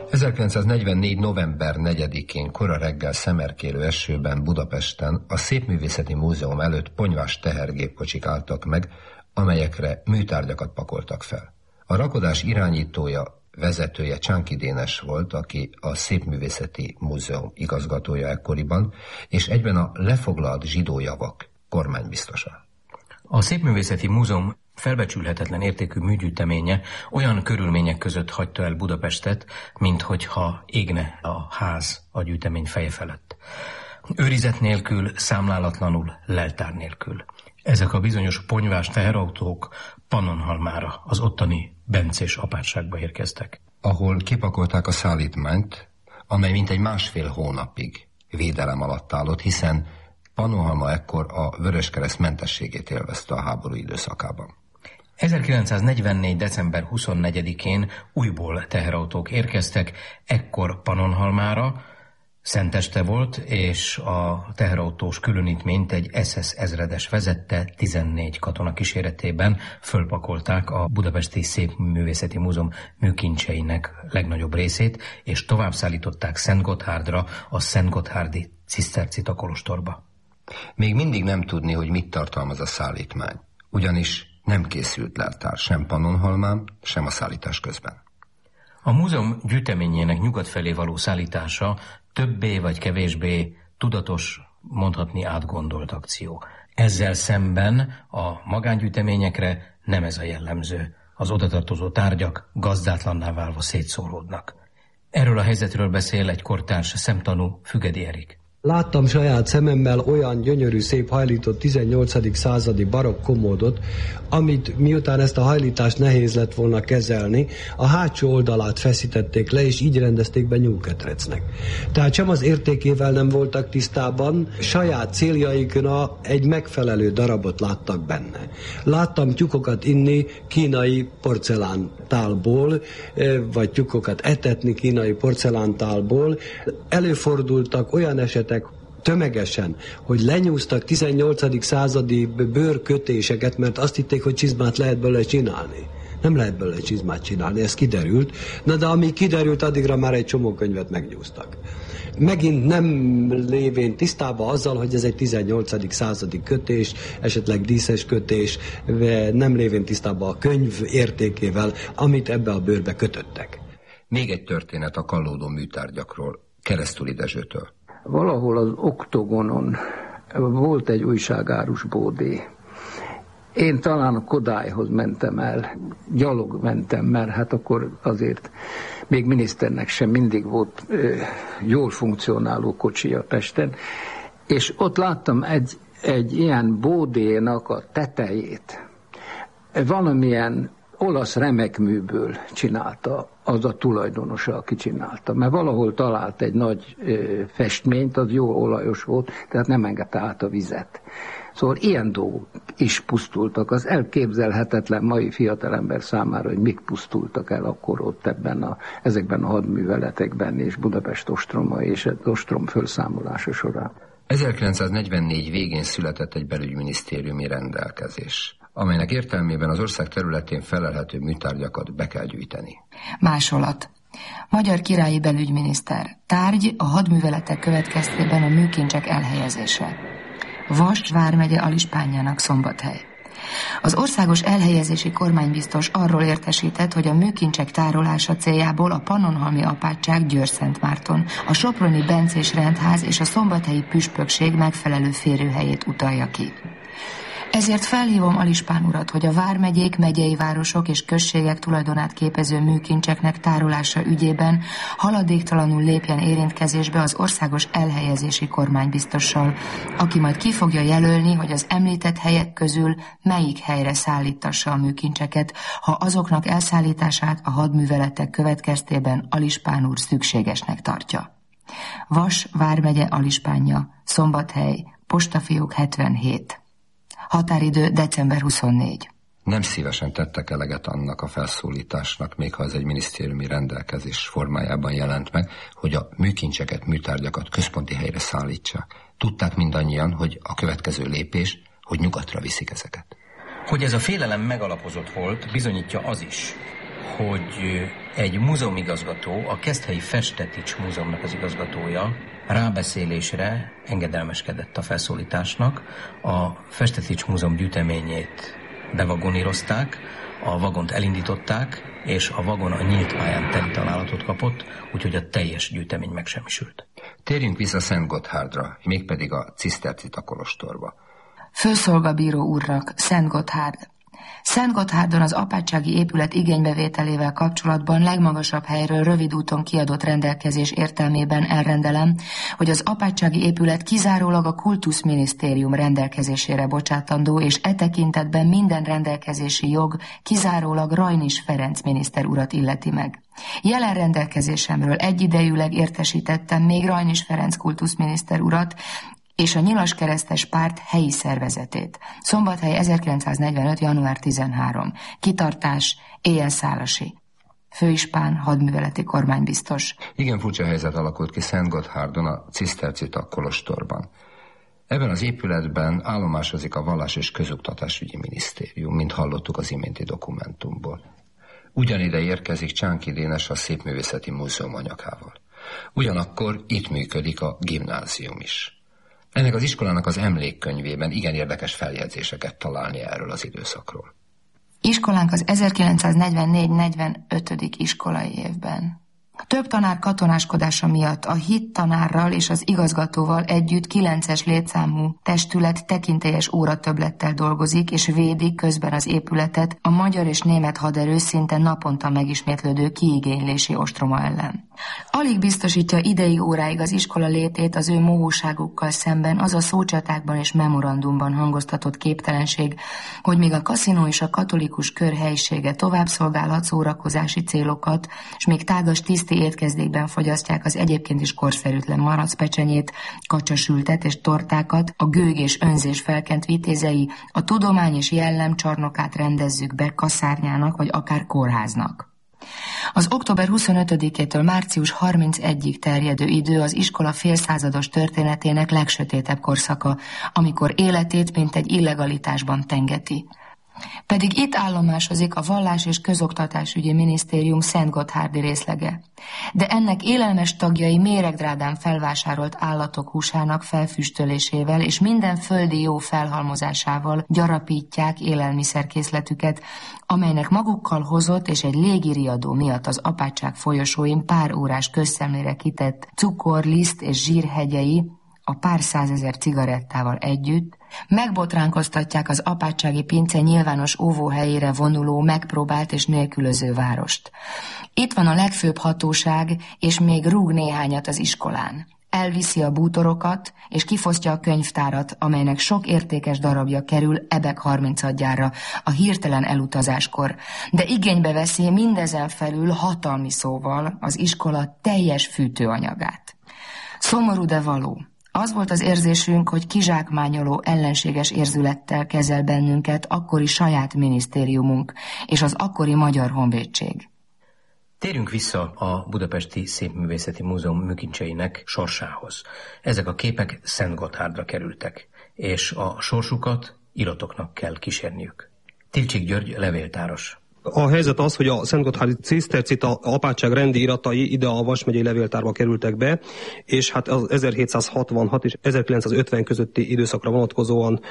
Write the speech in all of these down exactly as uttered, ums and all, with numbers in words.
ezerkilencszáznegyvennégy. november negyedikén kora reggel szemerkélő esőben Budapesten a Szépművészeti Múzeum előtt ponyvás tehergépkocsik álltak meg, amelyekre műtárgyakat pakoltak fel. A rakodás irányítója, vezetője Csánki Dénes volt, aki a Szépművészeti Múzeum igazgatója ekkoriban, és egyben a lefoglalt zsidó javak kormánybiztosa. A Szépművészeti Múzeum felbecsülhetetlen értékű műgyűjteménye olyan körülmények között hagyta el Budapestet, minthogyha égne a ház a gyűjtemény feje felett. Őrizet nélkül, számlálatlanul, leltár nélkül. Ezek a bizonyos ponyvás teherautók Pannonhalmára, az ottani bencés apátságba érkeztek. Ahol kipakolták a szállítmányt, amely mintegy másfél hónapig védelem alatt állott, hiszen Pannonhalma ekkor a Vöröskereszt mentességét élvezte a háború időszakában. ezerkilencszáznegyvennégy. december huszonnegyedikén újból teherautók érkeztek, ekkor Pannonhalmára. Szenteste volt, és a teherautós különítményt egy es es ezredes vezette, tizennégy katona kíséretében fölpakolták a Budapesti Szépművészeti Múzeum műkincseinek legnagyobb részét, és tovább szállították Szentgotthárdra, a szentgotthárdi cisztercita kolostorba. Még mindig nem tudni, hogy mit tartalmaz a szállítmány, ugyanis nem készült leltár sem Pannonhalmán, sem a szállítás közben. A múzeum gyűjteményének nyugat felé való szállítása többé vagy kevésbé tudatos, mondhatni átgondolt akció. Ezzel szemben a magángyűjteményekre nem ez a jellemző. Az odatartozó tárgyak gazdátlanná válva szétszóródnak. Erről a helyzetről beszél egy kortárs szemtanú, Fügedi Erik. Láttam saját szememmel olyan gyönyörű, szép hajlított tizennyolcadik századi barokk komódot, amit miután ezt a hajlítást nehéz lett volna kezelni, a hátsó oldalát feszítették le, és így rendezték be nyúlketrecnek. Tehát sem az értékével nem voltak tisztában, saját céljaikra egy megfelelő darabot láttak benne. Láttam tyúkokat inni kínai porcelántálból, vagy tyúkokat etetni kínai porcelántálból. Előfordultak olyan esetek, tömegesen, hogy lenyúztak tizennyolcadik századi bőrkötéseket, mert azt hitték, hogy csizmát lehet belőle csinálni. Nem lehet belőle csizmát csinálni, ez kiderült. Na de amíg kiderült, addigra már egy csomó könyvet megnyúztak. Megint nem lévén tisztában azzal, hogy ez egy tizennyolcadik századi kötés, esetleg díszes kötés, nem lévén tisztában a könyv értékével, amit ebbe a bőrbe kötöttek. Még egy történet a kallódó műtárgyakról, Keresztúri Dezsőtől. Valahol az Oktogonon volt egy újságárus bódé. Én talán a Kodályhoz mentem el, gyalog mentem, mert hát akkor azért még miniszternek sem mindig volt ö, jól funkcionáló kocsi a Pesten, és ott láttam egy, egy ilyen bódénak a tetejét. Valamilyen olasz remekműből csinálta az a tulajdonosa, aki csinálta. Mert valahol talált egy nagy ö, festményt, az jó olajos volt, tehát nem engedte át a vizet. Szóval ilyen dolgok is pusztultak. Az elképzelhetetlen mai fiatalember számára, hogy mik pusztultak el akkor ott ebben a, ezekben a hadműveletekben és Budapest ostroma és az ostrom felszámolása során. ezerkilencszáznegyvennégy végén született egy belügyminisztériumi rendelkezés, amelynek értelmében az ország területén felelhető műtárgyakat be kell gyűjteni. Másolat. Magyar királyi belügyminiszter. Tárgy a hadműveletek következtében a műkincsek elhelyezése. Vas vármegye Alispányának Szombathely. Az országos elhelyezési kormánybiztos arról értesített, hogy a műkincsek tárolása céljából a Pannonhalmi apátság Győr-Szentmárton, a soproni bencés rendház és a szombathelyi püspökség megfelelő férőhelyét utalja ki. Ezért felhívom Alispán urat, hogy a vármegyék, megyei városok és községek tulajdonát képező műkincseknek tárolása ügyében haladéktalanul lépjen érintkezésbe az országos elhelyezési kormánybiztossal, aki majd ki fogja jelölni, hogy az említett helyek közül melyik helyre szállítassa a műkincseket, ha azoknak elszállítását a hadműveletek következtében Alispán úr szükségesnek tartja. Vas vármegye Alispánja, Szombathely, postafiók hetvenhét. Határidő december huszonnégy. Nem szívesen tettek eleget annak a felszólításnak, még ha ez egy minisztériumi rendelkezés formájában jelent meg, hogy a műkincseket, műtárgyakat központi helyre szállítsák. Tudták mindannyian, hogy a következő lépés, hogy nyugatra viszik ezeket. Hogy ez a félelem megalapozott volt, bizonyítja az is, hogy egy múzeumigazgató, a Keszthelyi Festetics Múzeumnak az igazgatója rábeszélésre engedelmeskedett a felszólításnak. A Festetics Múzeum gyűjteményét bevagonírozták, a vagont elindították, és a vagon a nyílt pályán teli találatot kapott, úgyhogy a teljes gyűjtemény megsemmisült. Térjünk vissza Szent Gotthárdra, mégpedig a Cisztercita kolostorba. Főszolgabíró úrnak, Szent Gotthárd. Szent Gotthárdon az apátsági épület igénybevételével kapcsolatban legmagasabb helyről rövid úton kiadott rendelkezés értelmében elrendelem, hogy az apátsági épület kizárólag a kultuszminisztérium rendelkezésére bocsátandó, és e tekintetben minden rendelkezési jog kizárólag Rajnis Ferenc miniszter urat illeti meg. Jelen rendelkezésemről egyidejűleg értesítettem még Rajnis Ferenc kultuszminiszter urat, és a Nyilaskeresztes Párt helyi szervezetét. Szombathely ezerkilencszáznegyvenöt. január tizenharmadika. Kitartás, éjjel-szálasi. Főispán, hadműveleti kormánybiztos. Igen furcsa helyzet alakult ki Szent Gotthárdon, a Cisztercita kolostorban. Ebben az épületben állomásozik a Vallás- és Közoktatásügyi Minisztérium, mint hallottuk az iménti dokumentumból. Ugyanide érkezik Csánki Dénes a Szépművészeti Múzeum anyagával. Ugyanakkor itt működik a gimnázium is. Ennek az iskolának az emlékkönyvében igen érdekes feljegyzéseket találni erről az időszakról. Iskolánk az ezerkilencszáznegyvennégy negyvenötödik iskolai évben. Több tanár katonáskodása miatt a hit tanárral és az igazgatóval együtt kilences létszámú testület tekintélyes óratöbblettel dolgozik, és védi közben az épületet a magyar és német haderő szinte naponta megismétlődő kiigénylési ostroma ellen. Alig biztosítja idei óráig az iskola létét az ő mohóságukkal szemben az a szócsatákban és memorandumban hangoztatott képtelenség, hogy míg a kaszinó és a katolikus kör helyisége tovább szolgálhat szórakozási célokat, és még tágas tiszti étkezdékben fogyasztják az egyébként is korszerűtlen maracpecsenyét, kacsasültet és tortákat, a gőg és önzés felkent vitézei, a tudomány és jellem csarnokát rendezzük be kaszárnyának vagy akár kórháznak. Az október huszonötödikétől március harmincegyedikéig terjedő idő az iskola félszázados történetének legsötétebb korszaka, amikor életét mint egy illegalitásban tengeti. Pedig itt állomásozik a Vallás- és Közoktatásügyi Minisztérium Szent Gotthárdi részlege. De ennek élelmes tagjai méregdrádán felvásárolt állatok húsának felfüstölésével és minden földi jó felhalmozásával gyarapítják élelmiszerkészletüket, amelynek magukkal hozott és egy légiriadó miatt az apátság folyosóin pár órás közszemlére kitett cukor, liszt és zsírhegyei a pár százezer cigarettával együtt megbotránkoztatják az apátsági pince nyilvános óvóhelyére vonuló, megpróbált és nélkülöző várost. Itt van a legfőbb hatóság, és még rúg néhányat az iskolán. Elviszi a bútorokat, és kifosztja a könyvtárat, amelynek sok értékes darabja kerül ebek harmincadjára a hirtelen elutazáskor, de igénybe veszi mindezen felül hatalmi szóval az iskola teljes fűtőanyagát. Szomorú, de való. Az volt az érzésünk, hogy kizsákmányoló ellenséges érzülettel kezel bennünket akkori saját minisztériumunk és az akkori Magyar Honvédség. Térjünk vissza a Budapesti Szépművészeti Múzeum műkincseinek sorsához. Ezek a képek Szent Gotthárdra kerültek, és a sorsukat iratoknak kell kísérniük. Tilcsik György levéltáros. A helyzet az, hogy a Szent Gotthárdi Cisztercita apátság rendi iratai ide a Vas megyei levéltárba kerültek be, és hát az ezerhétszázhatvanhat és ezerkilencszázötven közötti időszakra vonatkozóan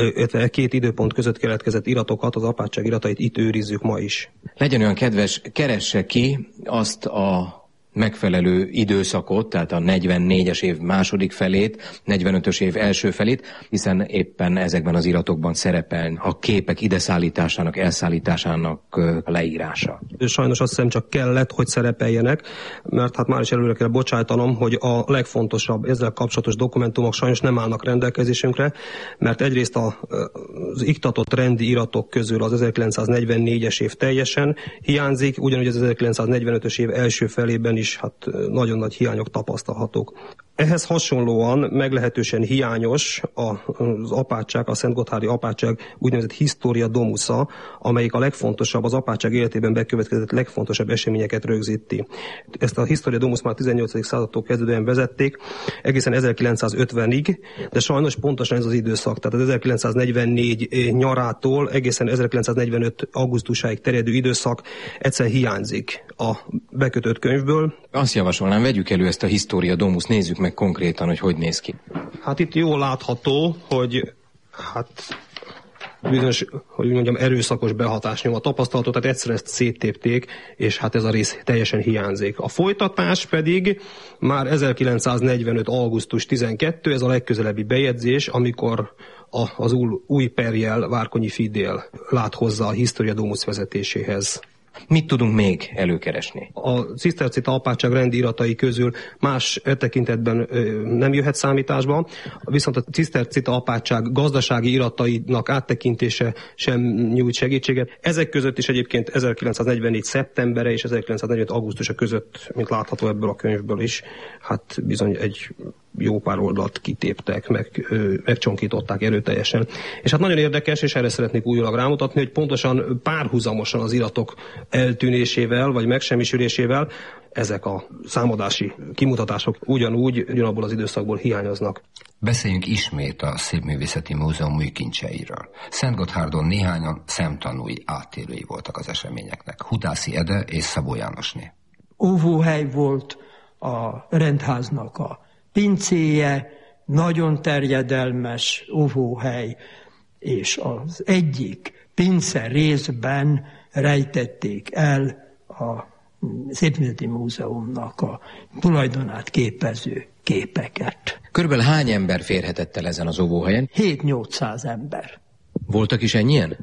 két időpont között keletkezett iratokat, az apátság iratait itt őrizzük ma is. Legyen olyan kedves, keresse ki azt a megfelelő időszakot, tehát a negyvennégyes év második felét, negyvenötös év első felét, hiszen éppen ezekben az iratokban szerepel a képek ideszállításának, elszállításának a leírása. Sajnos azt hiszem csak kellett, hogy szerepeljenek, mert hát már is előre kell bocsájtanom, hogy a legfontosabb ezzel kapcsolatos dokumentumok sajnos nem állnak rendelkezésünkre, mert egyrészt a, az iktatott rendi iratok közül az ezerkilencszáznegyvennégyes év teljesen hiányzik, ugyanúgy az ezerkilencszáznegyvenötös év első felében is hát nagyon nagy hiányok tapasztalhatók. Ehhez hasonlóan meglehetősen hiányos az apátság, a Szentgotthárdi apátság úgynevezett Historia Domusa, amelyik a legfontosabb, az apátság életében bekövetkezett legfontosabb eseményeket rögzíti. Ezt a Historia Domus már tizennyolcadik századtól kezdődően vezették, egészen ezerkilencszáznegyvenig, de sajnos pontosan ez az időszak, tehát az ezerkilencszáznegyvennégy nyarától egészen ezerkilencszáznegyvenöt augusztusáig terjedő időszak egyszer hiányzik a bekötött könyvből. Azt javasolnám, vegyük elő ezt a Historia Domus, nézzük meg konkrétan, hogy hogy néz ki. Hát itt jól látható, hogy hát bizonyos, hogy mondjam, erőszakos behatás nyom a tapasztalatot, tehát egyszer ezt széttépték, és hát ez a rész teljesen hiányzik. A folytatás pedig már ezerkilencszáznegyvenöt. augusztus tizenkettő, ez a legközelebbi bejegyzés, amikor a, az új, új perjel Várkonyi Fidél lát hozzá a Historia Domus vezetéséhez. Mit tudunk még előkeresni? A cisztercita apátság rendíratai közül más e tekintetben nem jöhet számításba, viszont a cisztercita apátság gazdasági iratainak áttekintése sem nyújt segítséget. Ezek között is egyébként ezerkilencszáznegyvennégy. szeptembere és ezerkilencszáznegyvenöt. augusztusa között, mint látható ebből a könyvből is, hát bizony egy jó pár oldalt kitéptek, meg, ö, megcsonkították erőteljesen. És hát nagyon érdekes, és erre szeretnék újra rámutatni, hogy pontosan párhuzamosan az iratok eltűnésével, vagy megsemmisülésével ezek a számadási kimutatások ugyanúgy, ugyanabból az időszakból hiányoznak. Beszéljünk ismét a Szépművészeti Múzeum műkincseiről. Szentgotthárdon néhányan szemtanúi, átélői voltak az eseményeknek. Hudászi Ede és Szabó Jánosné. Óvóhely volt a rendháznak a pincéje, nagyon terjedelmes óvóhely, és az egyik pince részben rejtették el a Szépművészeti Múzeumnak a tulajdonát képező képeket. Körülbelül hány ember férhetett el ezen az óvóhelyen? hét-nyolcszáz ember. Voltak is ennyien?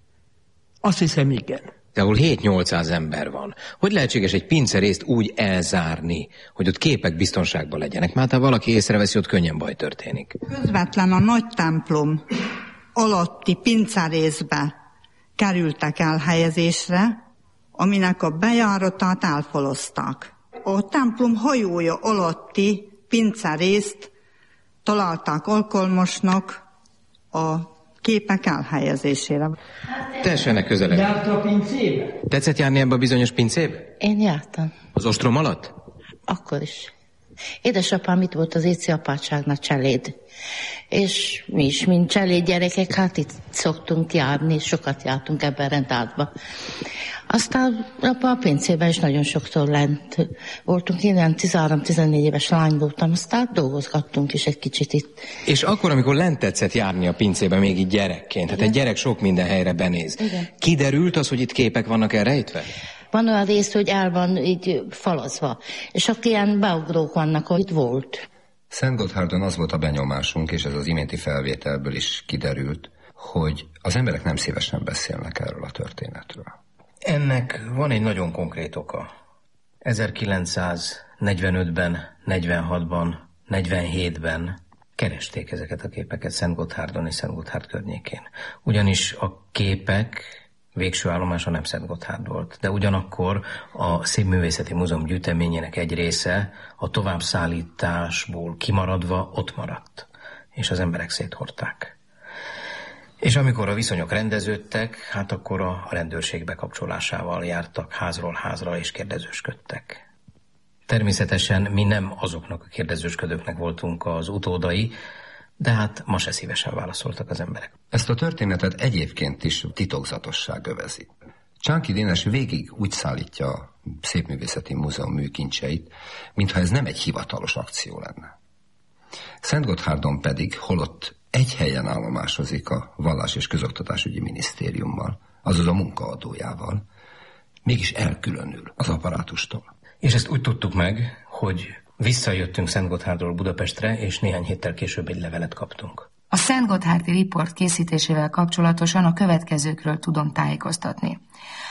Azt hiszem, igen. De ahol hét-nyolcszáz ember van, hogy lehetséges egy pincerészt úgy elzárni, hogy ott képek biztonságban legyenek? Már ha valaki észreveszi, ott könnyen baj történik. Közvetlen a nagy templom alatti pincerészbe kerültek elhelyezésre, aminek a bejáratát elfalozták. A templom hajója alatti pincerészt találták alkalmasnak a képek elhelyezésére. Tessenek közelebb. Járt a pincébe? Tetszett járni ebbe a bizonyos pincébe? Én jártam. Az ostrom alatt? Akkor is. Édesapám itt volt az Éci apátságnak cseléd. És mi is, mint cseléd gyerekek, hát itt szoktunk járni, sokat jártunk ebben rendházba. Aztán a pincében is nagyon sokszor lent voltunk. Én ilyen tizenhárom-tizennégy éves lány voltam, aztán dolgozgattunk is egy kicsit itt. És akkor, amikor lent tetszett járni a pincébe, még így gyerekként, hát egy gyerek sok minden helyre benéz. Igen. Kiderült az, hogy itt képek vannak elrejtve? Van olyan rész, hogy el van így falazva, és akkor ilyen beugrók vannak, hogy itt volt. Szentgotthárdon az volt a benyomásunk, és ez az iménti felvételből is kiderült, hogy az emberek nem szívesen beszélnek erről a történetről. Ennek van egy nagyon konkrét oka. ezerkilencszáznegyvenötben, negyvenhatban, negyvenhétben keresték ezeket a képeket Szentgotthárdon és Szentgotthárd környékén. Ugyanis a képek végső állomása nem Szentgotthárd volt, de ugyanakkor a Szépművészeti Múzeum gyűjteményének egy része a továbbszállításból kimaradva ott maradt, és az emberek széthordták. És amikor a viszonyok rendeződtek, hát akkor a rendőrség bekapcsolásával jártak házról házra és kérdezősködtek. Természetesen mi nem azoknak a kérdezősködőknek voltunk az utódai, de hát ma se szívesen válaszoltak az emberek. Ezt a történetet egyébként is titokzatosság övezi. Csánki Dénes végig úgy szállítja a Szépművészeti Múzeum műkincseit, mintha ez nem egy hivatalos akció lenne. Szentgotthárdon pedig, holott egy helyen állomásozik a Vallás- és Közoktatásügyi Minisztériummal, azaz a munkaadójával, mégis elkülönül az apparátustól. És ezt úgy tudtuk meg, hogy visszajöttünk Szentgotthárdról Budapestre, és néhány héttel később egy levelet kaptunk. A Szentgotthárdi riport készítésével kapcsolatosan a következőkről tudom tájékoztatni.